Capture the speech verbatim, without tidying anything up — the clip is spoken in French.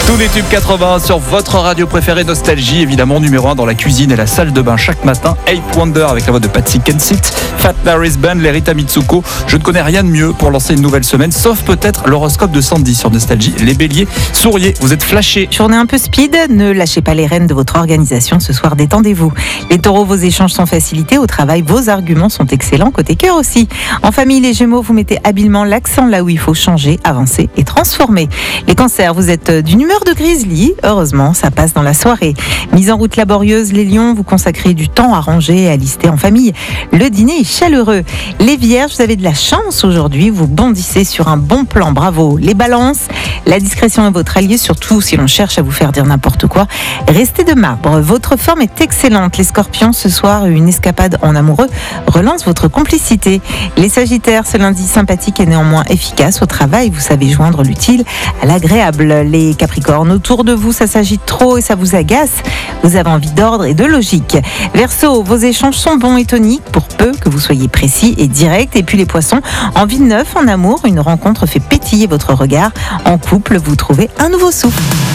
Tous les tubes quatre-vingts sur votre radio préférée Nostalgie, évidemment numéro un dans la cuisine et la salle de bain chaque matin. Eight Wonder avec la voix de Patsy Kensit, Fat Larry's Band, les Rita Mitsuko. Je ne connais rien de mieux pour lancer une nouvelle semaine, sauf peut-être l'horoscope de Sandy sur Nostalgie. Les béliers, souriez, vous êtes flashés. Journée un peu speed, ne lâchez pas les rênes de votre organisation ce soir, détendez-vous. Les taureaux, vos échanges sont facilités, au travail, vos arguments sont excellents, côté cœur aussi. En famille, les gémeaux, vous mettez habilement l'accent là où il faut changer, avancer et transformer. Les cancers, vous êtes d'une humeur de grizzly, heureusement, ça passe dans la soirée. Mise en route laborieuse, les lions, vous consacrez du temps à ranger et à lister en famille. Le dîner est chaleureux. Les vierges, vous avez de la chance aujourd'hui, vous bondissez sur un bon plan, bravo. Les balances, la discrétion est votre allié, surtout si l'on cherche à vous faire dire n'importe quoi. Restez de marbre, votre forme est excellente. Les scorpions, ce soir, une escapade en amoureux relance votre complicité. Les sagittaires, ce lundi sympathique est néanmoins efficace. Au travail, vous savez joindre l'utile à l'agréable. Les capricornes, autour de vous, ça s'agite trop et ça vous agace. Vous avez envie d'ordre et de logique. Verseau, vos échanges sont bons et toniques pour peu que vous soyez précis et direct. Et puis les poissons, envie de neuf en amour, une rencontre fait pétiller votre regard. En couple, vous trouvez un nouveau souffle.